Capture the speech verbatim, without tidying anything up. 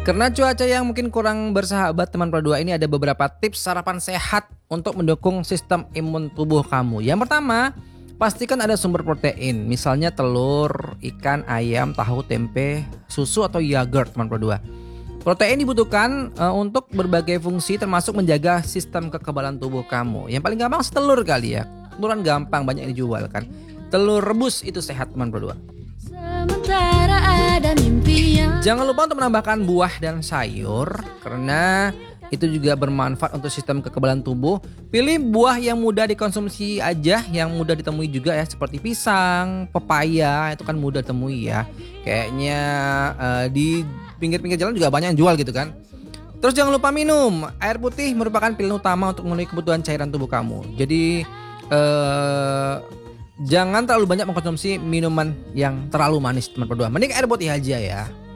Karena cuaca yang mungkin kurang bersahabat teman Pro dua, ini ada beberapa tips sarapan sehat untuk mendukung sistem imun tubuh kamu. Yang pertama, pastikan ada sumber protein, misalnya telur, ikan, ayam, tahu, tempe, susu atau yogurt teman Pro dua. Protein dibutuhkan uh, untuk berbagai fungsi termasuk menjaga sistem kekebalan tubuh kamu. Yang paling gampang telur kali ya. Teluran gampang, banyak yang dijual kan. Telur rebus itu sehat teman Pro dua. Jangan lupa untuk menambahkan buah dan sayur karena itu juga bermanfaat untuk sistem kekebalan tubuh. Pilih buah yang mudah dikonsumsi aja, yang mudah ditemui juga ya, seperti pisang, pepaya, itu kan mudah ditemui ya. Kayaknya uh, di pinggir-pinggir jalan juga banyak yang jual gitu kan. Terus jangan lupa minum. Air putih merupakan pilihan utama untuk memenuhi kebutuhan cairan tubuh kamu. Jadi uh, jangan terlalu banyak mengkonsumsi minuman yang terlalu manis teman Pro dua. Mending air putih aja ya.